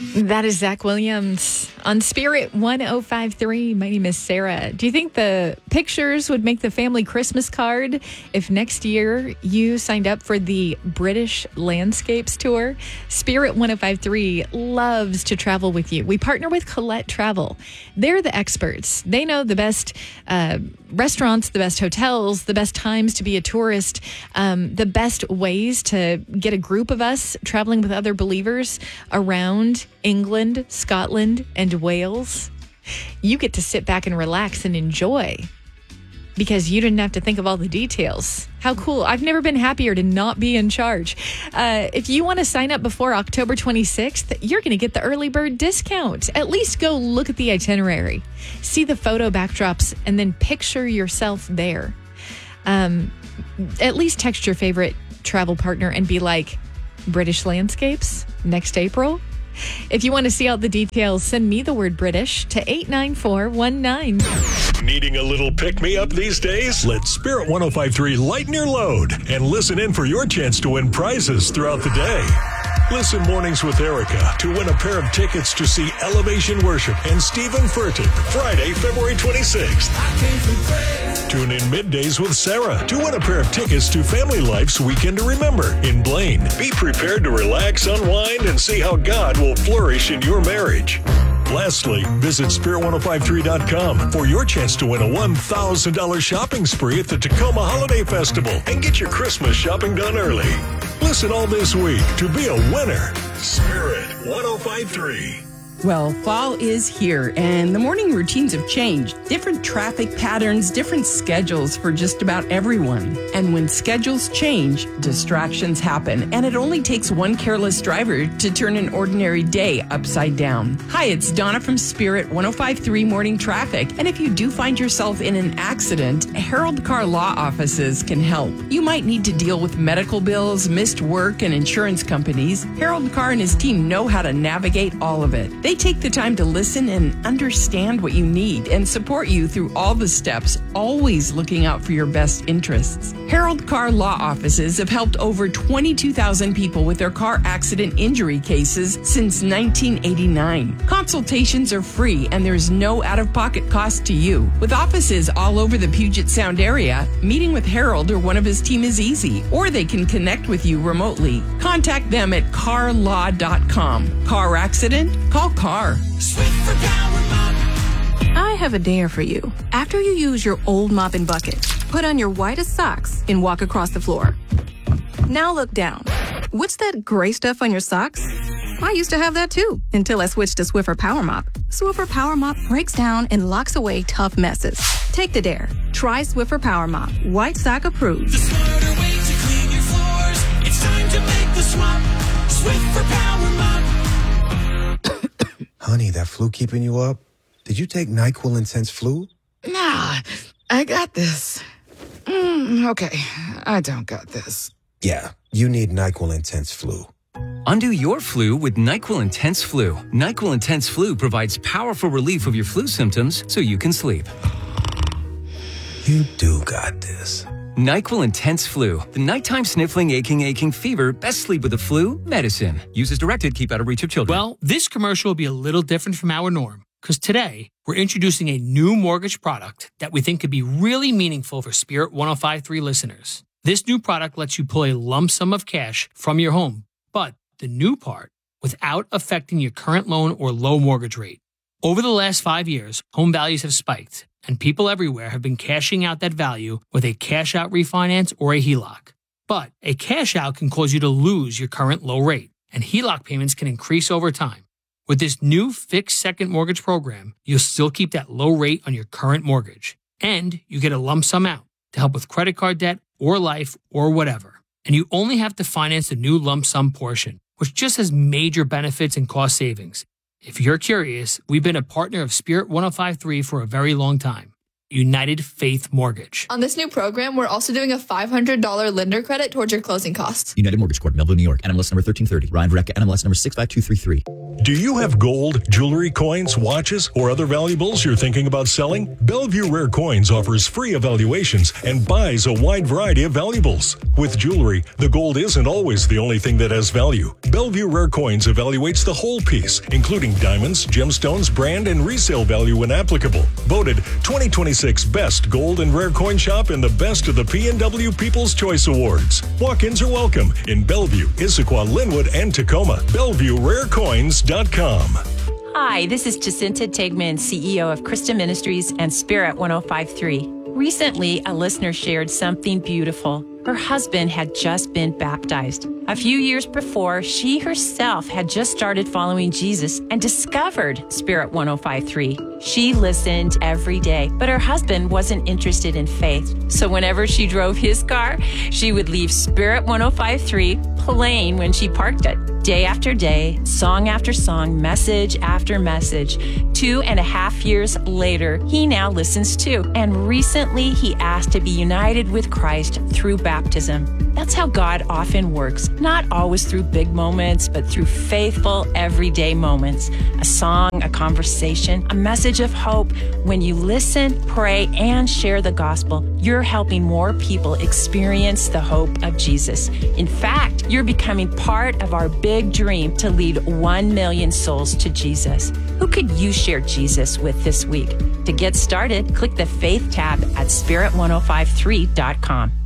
That is Zach Williams on Spirit 105.3. My name is Sarah. Do you think the pictures would make the family Christmas card if next year you signed up for the British Landscapes Tour? Spirit 105.3 loves to travel with you. We partner with Colette Travel. They're the experts. They know the best restaurants, the best hotels, the best times to be a tourist, the best ways to get a group of us traveling with other believers around England, Scotland, and Wales. You get to sit back and relax and enjoy because you didn't have to think of all the details. How cool. I've never been happier to not be in charge. If you want to sign up before October 26th, you're going to get the early bird discount. At least go look at the itinerary, see the photo backdrops, and then picture yourself there. At least text your favorite travel partner and be like, British Landscapes next April. If you want to see all the details, send me the word British to 89419. Needing a little pick-me-up these days? Let Spirit 105.3 lighten your load and listen in for your chance to win prizes throughout the day. Listen mornings with Erica to win a pair of tickets to see Elevation Worship and Stephen Furtick Friday, February 26th. Tune in middays with Sarah to win a pair of tickets to Family Life's Weekend to Remember in Blaine. Be prepared to relax, unwind, and see how God will flourish in your marriage. Lastly, visit Spirit1053.com for your chance to win a $1,000 shopping spree at the Tacoma Holiday Festival and get your Christmas shopping done early. Listen all this week to be a winner. Spirit 105.3. Well, fall is here, and the morning routines have changed. Different traffic patterns, different schedules for just about everyone. And when schedules change, distractions happen, and it only takes one careless driver to turn an ordinary day upside down. Hi, it's Donna from Spirit 105.3 Morning Traffic, and if you do find yourself in an accident, Harold Car Law Offices can help. You might need to deal with medical bills, missed work, and insurance companies. Harold Car and his team know how to navigate all of it. They take the time to listen and understand what you need and support you through all the steps, always looking out for your best interests. Harold Car Law Offices have helped over 22,000 people with their car accident injury cases since 1989. Consultations are free and there's no out-of-pocket cost to you. With offices all over the Puget Sound area, meeting with Harold or one of his team is easy, or they can connect with you remotely. Contact them at carlaw.com. Car accident? Call Car. Swift for Power Mop. I have a dare for you. After you use your old mopping bucket, put on your whitest socks and walk across the floor. Now look down. What's that gray stuff on your socks? I used to have that too, until I switched to Swiffer Power Mop. Swiffer Power Mop breaks down and locks away tough messes. Take the dare. Try Swiffer Power Mop. White sock approved. The smarter way to clean your floors. It's time to make the swap. Swiffer Power Mop. Honey, that flu keeping you up? Did you take NyQuil Intense Flu? Nah, I got this. Okay, I don't got this. Yeah, you need NyQuil Intense Flu. Undo your flu with NyQuil Intense Flu. NyQuil Intense Flu provides powerful relief of your flu symptoms so you can sleep. You do got this. NyQuil Intense Flu. The nighttime sniffling, aching fever. Best sleep with the flu medicine. Use as directed. Keep out of reach of children. Well, this commercial will be a little different from our norm because today we're introducing a new mortgage product that we think could be really meaningful for Spirit 105.3 listeners. This new product lets you pull a lump sum of cash from your home, but the new part, without affecting your current loan or low mortgage rate. Over the last 5 years, home values have spiked, and people everywhere have been cashing out that value with a cash-out refinance or a HELOC. But a cash-out can cause you to lose your current low rate, and HELOC payments can increase over time. With this new fixed second mortgage program, you'll still keep that low rate on your current mortgage, and you get a lump sum out to help with credit card debt or life or whatever. And you only have to finance the new lump sum portion, which just has major benefits and cost savings. If you're curious, we've been a partner of Spirit 105.3 for a very long time. United Faith Mortgage. On this new program, we're also doing a $500 lender credit towards your closing costs. United Mortgage Corp, Melville, New York. NMLS number 1330. Ryan Verrecka, NMLS number 65233. Do you have gold, jewelry, coins, watches, or other valuables you're thinking about selling? Bellevue Rare Coins offers free evaluations and buys a wide variety of valuables. With jewelry, the gold isn't always the only thing that has value. Bellevue Rare Coins evaluates the whole piece, including diamonds, gemstones, brand, and resale value when applicable. Voted 2026 Best Gold and Rare Coin Shop in the Best of the P&W People's Choice Awards. Walk-ins are welcome in Bellevue, Issaquah, Linwood, and Tacoma. BellevueRareCoins.com. Hi, this is Jacinta Tegman, CEO of Christa Ministries and Spirit 105.3. Recently, a listener shared something beautiful. Her husband had just been baptized. A few years before, she herself had just started following Jesus and discovered Spirit 105.3. She listened every day, but her husband wasn't interested in faith. So whenever she drove his car, she would leave Spirit 105.3 playing when she parked it. Day after day, song after song, message after message. 2.5 years later, he now listens too. And recently, he asked to be united with Christ through baptism. That's how God often works, not always through big moments, but through faithful, everyday moments. A song, a conversation, a message of hope. When you listen, pray, and share the gospel, you're helping more people experience the hope of Jesus. In fact, you're becoming part of our big dream to lead 1 million souls to Jesus. Who could you share Jesus with this week? To get started, click the Faith tab at spirit1053.com.